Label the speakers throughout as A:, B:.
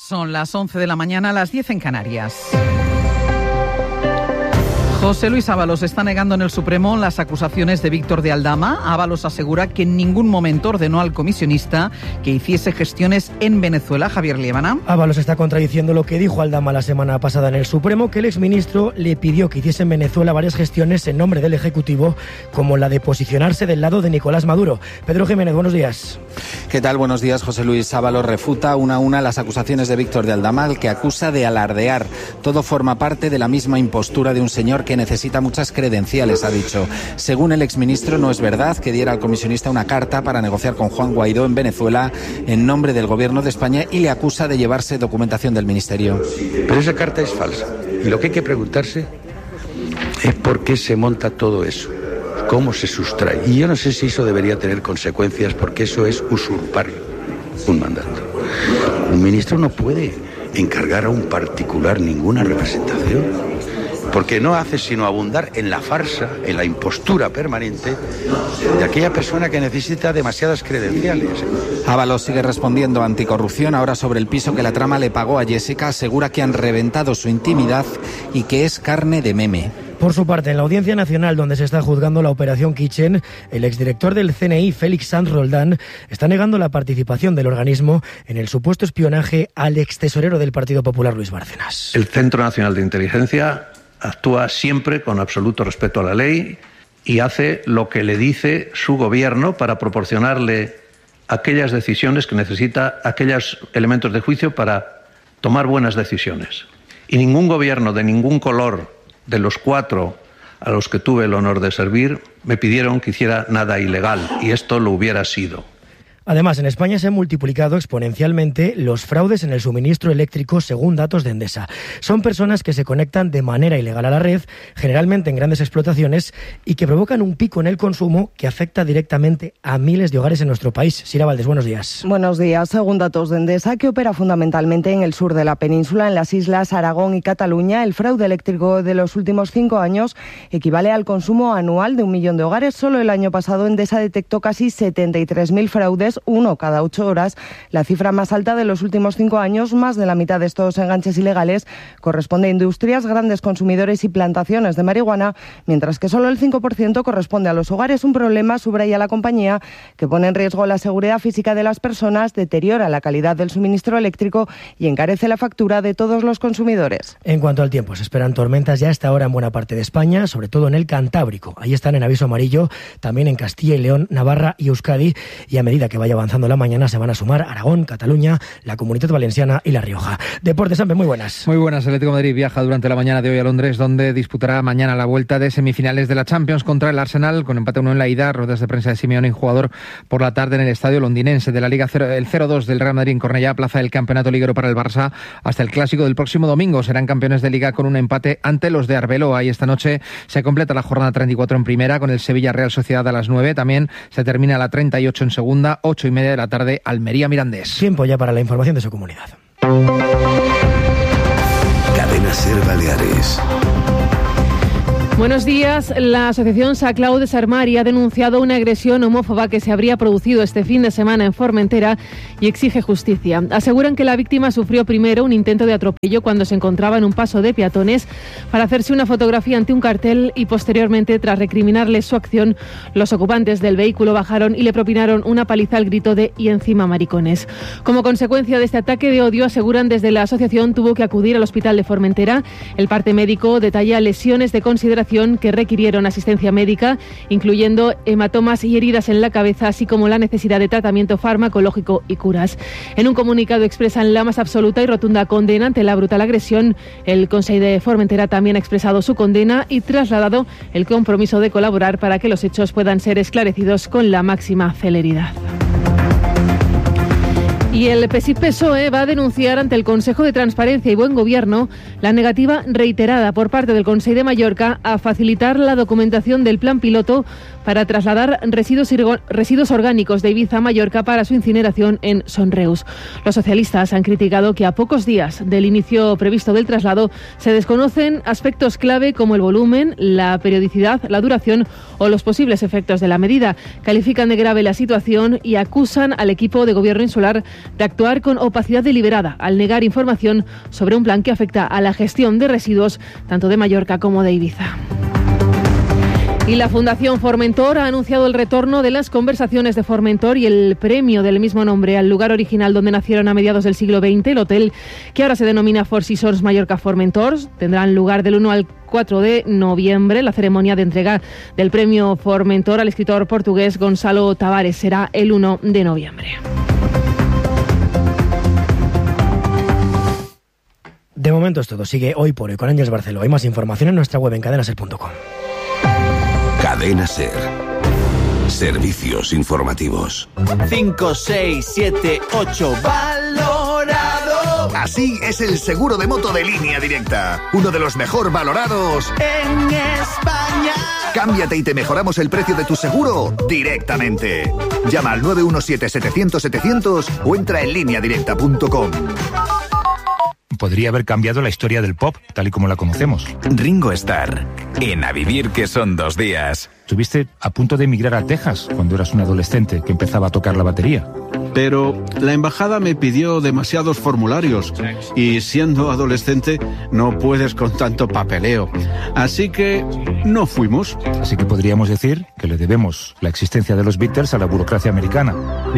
A: Son las 11 de la mañana, las 10 en Canarias. José Luis Ábalos está negando en el Supremo las acusaciones de Víctor de Aldama. Ábalos asegura que en ningún momento ordenó al comisionista que hiciese gestiones en Venezuela. Javier Liébana.
B: Ábalos está contradiciendo lo que dijo Aldama la semana pasada en el Supremo, que el exministro le pidió que hiciese en Venezuela varias gestiones en nombre del Ejecutivo, como la de posicionarse del lado de Nicolás Maduro. Pedro Jiménez, buenos días.
C: ¿Qué tal? Buenos días. José Luis Ábalos refuta una a una las acusaciones de Víctor de Aldama, al que acusa de alardear. Todo forma parte de la misma impostura de un señor que necesita muchas credenciales, ha dicho. Según el exministro, no es verdad que diera al comisionista una carta para negociar con Juan Guaidó en Venezuela en nombre del Gobierno de España y le acusa de llevarse documentación del Ministerio.
D: Pero esa carta es falsa. Y lo que hay que preguntarse es por qué se monta todo eso, cómo se sustrae. Y yo no sé si eso debería tener consecuencias, porque eso es usurpar un mandato. Un ministro no puede encargar a un particular ninguna representación, porque no hace sino abundar en la farsa, en la impostura permanente de aquella persona que necesita demasiadas credenciales.
C: Ábalos sigue respondiendo a Anticorrupción, ahora sobre el piso que la trama le pagó a Jessica. Asegura que han reventado su intimidad y que es carne de meme.
B: Por su parte, en la Audiencia Nacional, donde se está juzgando la Operación Kitchen, el exdirector del CNI, Félix Sanz Roldán, está negando la participación del organismo en el supuesto espionaje al extesorero del Partido Popular, Luis Bárcenas.
E: El Centro Nacional de Inteligencia actúa siempre con absoluto respeto a la ley y hace lo que le dice su gobierno para proporcionarle aquellas decisiones que necesita, aquellos elementos de juicio para tomar buenas decisiones. Y ningún gobierno de ningún color de los 4 a los que tuve el honor de servir me pidieron que hiciera nada ilegal, y esto lo hubiera sido.
B: Además, en España se han multiplicado exponencialmente los fraudes en el suministro eléctrico según datos de Endesa. Son personas que se conectan de manera ilegal a la red, generalmente en grandes explotaciones, y que provocan un pico en el consumo que afecta directamente a miles de hogares en nuestro país. Sira Valdés, buenos días.
F: Buenos días. Según datos de Endesa, que opera fundamentalmente en el sur de la península, en las islas Aragón y Cataluña, el fraude eléctrico de los últimos 5 años equivale al consumo anual de 1 millón de hogares. Solo el año pasado Endesa detectó casi 73.000 fraudes, uno cada 8 horas, la cifra más alta de los últimos 5 años. Más de la mitad de estos enganches ilegales corresponde a industrias, grandes consumidores y plantaciones de marihuana, mientras que solo el 5% corresponde a los hogares. Un problema, subraya la compañía, que pone en riesgo la seguridad física de las personas, deteriora la calidad del suministro eléctrico y encarece la factura de todos los consumidores.
B: En cuanto al tiempo, se esperan tormentas ya a esta hora en buena parte de España, sobre todo en el Cantábrico. Ahí están en aviso amarillo, también en Castilla y León, Navarra y Euskadi, y a medida que vaya avanzando la mañana se van a sumar Aragón, Cataluña, la Comunidad Valenciana y La Rioja. Deportes, Sampe, muy buenas.
G: Muy buenas. El Atlético de Madrid viaja durante la mañana de hoy a Londres, donde disputará mañana la vuelta de semifinales de la Champions contra el Arsenal, con empate 1 en la ida. Ruedas de prensa de Simeone y jugador por la tarde en el estadio londinense de la Liga 0, el 0-2 del Real Madrid en Cornellá, plaza el campeonato liguero para el Barça hasta el clásico del próximo domingo. Serán campeones de Liga con un empate ante los de Arbeloa, y esta noche se completa la jornada 34 en primera con el Sevilla Real Sociedad a las 9. También se termina la 38 en segunda, 8:30 de la tarde, Almería Mirandés.
B: Tiempo ya para la información de su comunidad.
H: Cadena Ser Baleares.
I: Buenos días. La asociación Saclau de Sarmari ha denunciado una agresión homófoba que se habría producido este fin de semana en Formentera y exige justicia. Aseguran que la víctima sufrió primero un intento de atropello cuando se encontraba en un paso de peatones para hacerse una fotografía ante un cartel, y posteriormente, tras recriminarle su acción, los ocupantes del vehículo bajaron y le propinaron una paliza al grito de "y encima maricones". Como consecuencia de este ataque de odio, aseguran desde la asociación, tuvo que acudir al hospital de Formentera. El parte médico detalla lesiones de consideración que requirieron asistencia médica, incluyendo hematomas y heridas en la cabeza, así como la necesidad de tratamiento farmacológico y curas. En un comunicado expresan la más absoluta y rotunda condena ante la brutal agresión. El Consell de Formentera también ha expresado su condena y trasladado el compromiso de colaborar para que los hechos puedan ser esclarecidos con la máxima celeridad. Y el PSIC-PSOE va a denunciar ante el Consejo de Transparencia y Buen Gobierno la negativa reiterada por parte del Consell de Mallorca a facilitar la documentación del plan piloto para trasladar residuos orgánicos de Ibiza a Mallorca para su incineración en Son Reus. Los socialistas han criticado que a pocos días del inicio previsto del traslado se desconocen aspectos clave como el volumen, la periodicidad, la duración o los posibles efectos de la medida. Califican de grave la situación y acusan al equipo de gobierno insular de actuar con opacidad deliberada al negar información sobre un plan que afecta a la gestión de residuos tanto de Mallorca como de Ibiza. Y la Fundación Formentor ha anunciado el retorno de las conversaciones de Formentor y el premio del mismo nombre al lugar original donde nacieron a mediados del siglo XX, el hotel que ahora se denomina Four Seasons Mallorca Formentor. Tendrán lugar del 1 al 4 de noviembre. La ceremonia de entrega del premio Formentor al escritor portugués Gonzalo Tavares será el 1 de noviembre.
B: De momento es todo. Sigue Hoy por Hoy con Ángeles Barceló. Hay más información en nuestra web en cadenaser.com.
H: Cadena Ser. Servicios informativos.
J: 5, 6, 7, 8. ¡Valorado!
K: Así es el seguro de moto de Línea Directa. Uno de los mejor valorados
J: en España.
K: Cámbiate y te mejoramos el precio de tu seguro directamente. Llama al 917-700-700 o entra en lineadirecta.com.
L: Podría haber cambiado la historia del pop, tal y como la conocemos.
M: Ringo Starr, en A Vivir que son 2 días.
L: Estuviste a punto de emigrar a Texas cuando eras un adolescente que empezaba a tocar la batería.
N: Pero la embajada me pidió demasiados formularios y siendo adolescente no puedes con tanto papeleo. Así que no fuimos.
L: Así que podríamos decir que le debemos la existencia de los Beatles a la burocracia americana.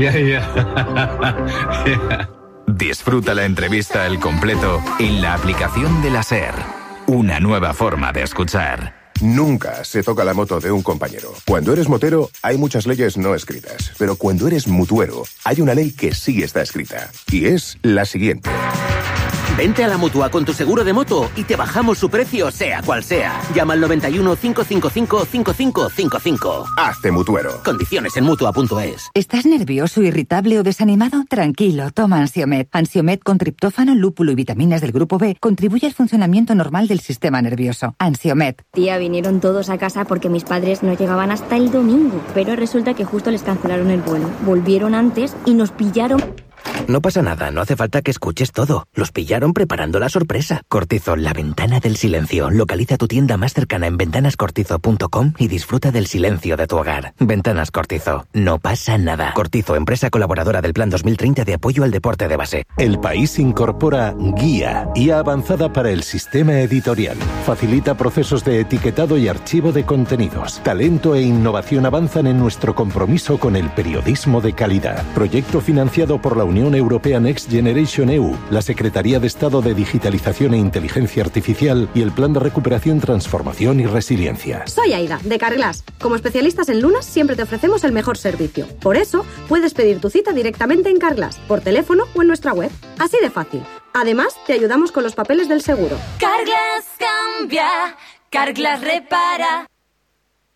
M: Disfruta la entrevista al completo en la aplicación de la SER. Una nueva forma de escuchar.
O: Nunca se toca la moto de un compañero. Cuando eres motero, hay muchas leyes no escritas. Pero cuando eres mutuero, hay una ley que sí está escrita. Y es la siguiente.
P: Vente a la Mutua con tu seguro de moto y te bajamos su precio, sea cual sea. Llama al 91 555 5555.
O: Hazte mutuero.
P: Condiciones en Mutua.es.
Q: ¿Estás nervioso, irritable o desanimado? Tranquilo, toma Ansiomed. Ansiomed con triptófano, lúpulo y vitaminas del grupo B contribuye al funcionamiento normal del sistema nervioso. Ansiomed.
R: Tía, vinieron todos a casa porque mis padres no llegaban hasta el domingo. Pero resulta que justo les cancelaron el vuelo. Volvieron antes y nos pillaron...
S: No pasa nada, no hace falta que escuches todo. Los pillaron preparando la sorpresa. Cortizol, la ventana del silencio. Localiza tu tienda más cercana en ventanascortizo.com y disfruta del silencio de tu hogar. Ventanas Cortizo. No pasa nada. Cortizo, empresa colaboradora del Plan 2030 de apoyo al deporte de base.
T: El País incorpora Guía, IA avanzada para el sistema editorial. Facilita procesos de etiquetado y archivo de contenidos. Talento e innovación avanzan en nuestro compromiso con el periodismo de calidad. Proyecto financiado por la Unión Europea Next Generation EU, la Secretaría de Estado de Digitalización e Inteligencia Artificial y el Plan de Recuperación, Transformación y Resiliencia.
U: Soy Aida, de Carglass. Como especialistas en lunas, siempre te ofrecemos el mejor servicio. Por eso, puedes pedir tu cita directamente en Carglass, por teléfono o en nuestra web. Así de fácil. Además, te ayudamos con los papeles del seguro.
V: Carglass cambia, Carglass repara.